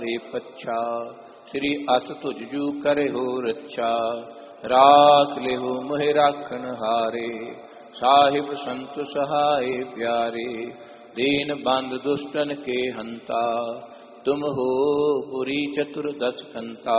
रे पच्छा, श्री अस तुझ जू करे हो रच्छा। राख ले हो मोहि राखन हारे, साहिब संत सहाय प्यारे। दीन बंद दुष्टन के हंता, तुम हो पुरी चतुर्दश कंता।